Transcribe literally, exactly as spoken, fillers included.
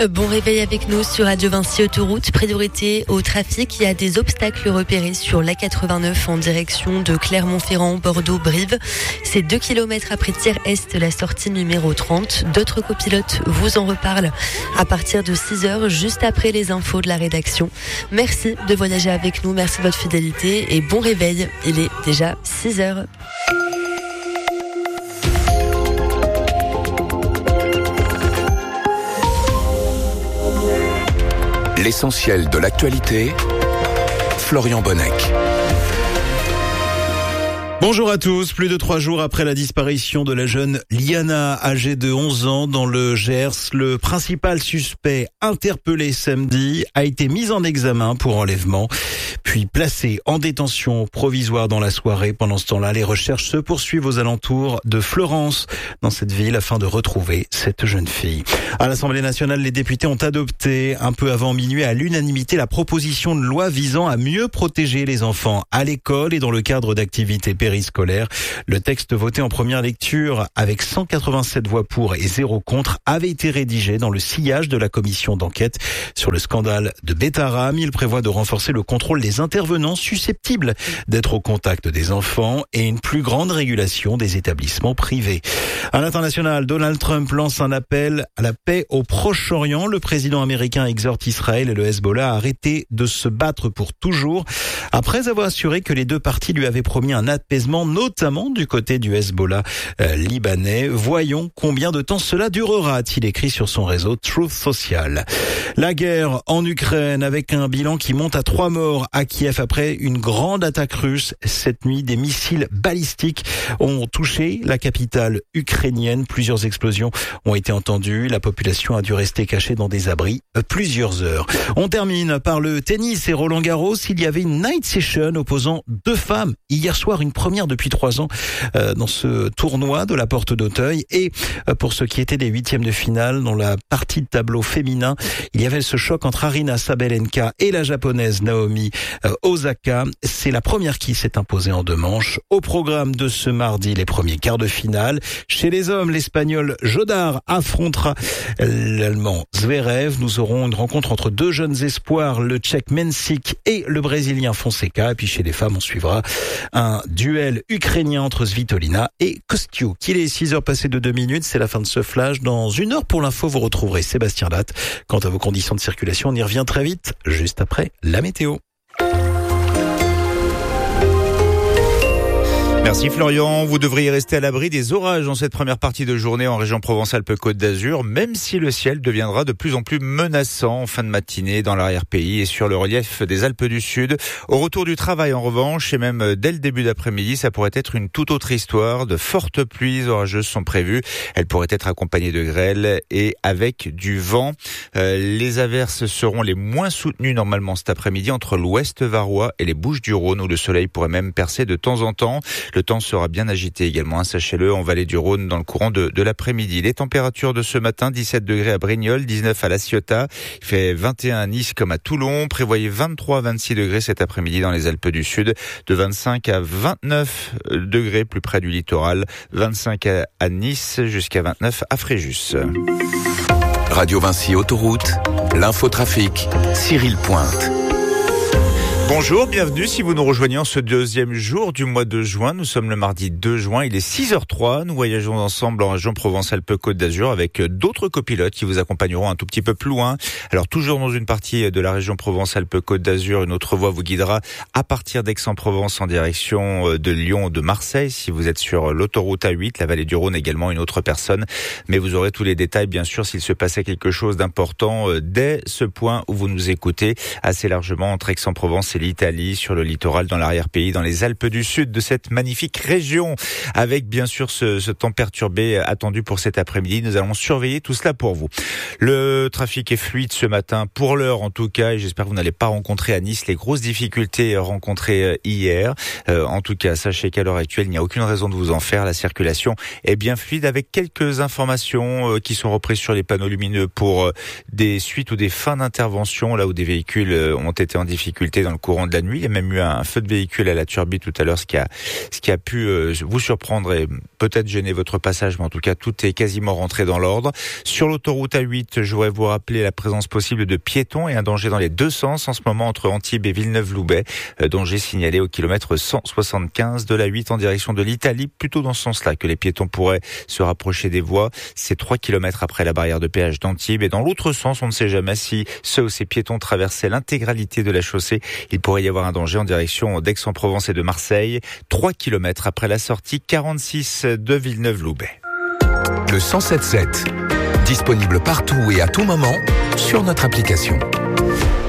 Bon réveil avec nous sur Radio Vinci Autoroute. Priorité au trafic. Il y a des obstacles repérés sur l'A quatre-vingt-neuf en direction de Clermont-Ferrand, Bordeaux-Brive. C'est deux kilomètres après Thiers-Est, la sortie numéro trente. D'autres copilotes vous en reparlent à partir de six heures, juste après les infos de la rédaction. Merci de voyager avec nous. Merci de votre fidélité et bon réveil. Il est déjà six heures. L'essentiel de l'actualité, Florian Bonnec. Bonjour à tous. Plus de trois jours après la disparition de la jeune Liana, âgée de onze ans, dans le Gers, le principal suspect interpellé samedi a été mis en examen pour enlèvement, puis placé en détention provisoire dans la soirée. Pendant ce temps-là, les recherches se poursuivent aux alentours de Fleurance, dans cette ville, afin de retrouver cette jeune fille. À l'Assemblée nationale, les députés ont adopté, un peu avant minuit, à l'unanimité, la proposition de loi visant à mieux protéger les enfants à l'école et dans le cadre d'activités périscolaires. Le texte voté en première lecture avec cent quatre-vingt-sept voix pour et zéro contre avait été rédigé dans le sillage de la commission d'enquête sur le scandale de Betaram. Il prévoit de renforcer le contrôle des intervenants susceptibles d'être au contact des enfants et une plus grande régulation des établissements privés. À l'international, Donald Trump lance un appel à la paix au Proche-Orient. Le président américain exhorte Israël et le Hezbollah à arrêter de se battre pour toujours, après avoir assuré que les deux parties lui avaient promis un apaisement, notamment du côté du Hezbollah euh, libanais. Voyons combien de temps cela durera, a-t-il écrit sur son réseau Truth Social. La guerre en Ukraine, avec un bilan qui monte à trois morts à Kiev après une grande attaque russe. Cette nuit, des missiles balistiques ont touché la capitale ukrainienne. Plusieurs explosions ont été entendues. La population a dû rester cachée dans des abris plusieurs heures. On termine par le tennis et Roland Garros. Il y avait une night session opposant deux femmes hier soir, une première depuis trois ans euh, dans ce tournoi de la Porte d'Auteuil. Et euh, pour ce qui était des huitièmes de finale, dans la partie de tableau féminin, il y avait ce choc entre Aryna Sabalenka et la japonaise Naomi euh, Osaka. C'est la première qui s'est imposée en deux manches. Au programme de ce mardi, les premiers quarts de finale. Chez les hommes, l'Espagnol Jodar affrontera l'Allemand Zverev. Nous aurons une rencontre entre deux jeunes espoirs, le Tchèque Mensik et le Brésilien Fonseca. Et puis chez les femmes, on suivra un duel ukrainien entre Svitolina et Kostiuk. Il est six heures passées de deux minutes, c'est la fin de ce flash. Dans une heure pour l'info, vous retrouverez Sébastien Latte. Quant à vos conditions de circulation, on y revient très vite, juste après la météo. Merci Florian. Vous devriez rester à l'abri des orages dans cette première partie de journée en région Provence-Alpes-Côte d'Azur, même si le ciel deviendra de plus en plus menaçant en fin de matinée dans l'arrière-pays et sur le relief des Alpes du Sud. Au retour du travail en revanche, et même dès le début d'après-midi, ça pourrait être une toute autre histoire. De fortes pluies orageuses sont prévues. Elles pourraient être accompagnées de grêle et avec du vent. Euh, les averses seront les moins soutenues normalement cet après-midi entre l'ouest varois et les Bouches-du-Rhône, où le soleil pourrait même percer de temps en temps. Le temps sera bien agité également, hein, sachez-le, en vallée du Rhône dans le courant de, de l'après-midi. Les températures de ce matin, dix-sept degrés à Brignoles, dix-neuf à La Ciotat, il fait vingt et un à Nice comme à Toulon, prévoyez vingt-trois à vingt-six degrés cet après-midi dans les Alpes du Sud, de vingt-cinq à vingt-neuf degrés plus près du littoral, vingt-cinq à, à Nice jusqu'à vingt-neuf à Fréjus. Radio Vinci Autoroute, l'infotrafic, Cyril Pointe. Bonjour, bienvenue si vous nous rejoignez en ce deuxième jour du mois de juin. Nous sommes le mardi deux juin, il est six heures trois. Nous voyageons ensemble en région Provence-Alpes-Côte d'Azur avec d'autres copilotes qui vous accompagneront un tout petit peu plus loin. Alors toujours dans une partie de la région Provence-Alpes-Côte d'Azur, une autre voie vous guidera à partir d'Aix-en-Provence en direction de Lyon, de Marseille. Si vous êtes sur l'autoroute A huit, la vallée du Rhône également, une autre personne. Mais vous aurez tous les détails bien sûr s'il se passait quelque chose d'important dès ce point où vous nous écoutez assez largement entre Aix-en-Provence et l'Italie, sur le littoral, dans l'arrière-pays, dans les Alpes du Sud de cette magnifique région, avec bien sûr ce, ce temps perturbé attendu pour cet après-midi. Nous allons surveiller tout cela pour vous. Le trafic est fluide ce matin, pour l'heure en tout cas, et j'espère que vous n'allez pas rencontrer à Nice les grosses difficultés rencontrées hier. Euh, en tout cas, sachez qu'à l'heure actuelle, il n'y a aucune raison de vous en faire. La circulation est bien fluide, avec quelques informations euh, qui sont reprises sur les panneaux lumineux pour euh, des suites ou des fins d'intervention, là où des véhicules euh, ont été en difficulté dans le cours courant de la nuit. Il y a même eu un feu de véhicule à la Turbie tout à l'heure, ce qui a, ce qui a pu euh, vous surprendre et peut-être gêner votre passage, mais en tout cas, tout est quasiment rentré dans l'ordre. Sur l'autoroute A huit, je voudrais vous rappeler la présence possible de piétons et un danger dans les deux sens en ce moment entre Antibes et Villeneuve-Loubet. Euh, danger signalé au kilomètre cent soixante-quinze de l'A huit en direction de l'Italie, plutôt dans ce sens-là que les piétons pourraient se rapprocher des voies. C'est trois kilomètres après la barrière de péage d'Antibes. Et dans l'autre sens, on ne sait jamais si ceux ou ces piétons traversaient l'intégralité de la chaussée. Il pourrait y avoir un danger en direction d'Aix-en-Provence et de Marseille, trois kilomètres après la sortie quarante-six de Villeneuve-Loubet. Le cent sept sept, disponible partout et à tout moment sur notre application.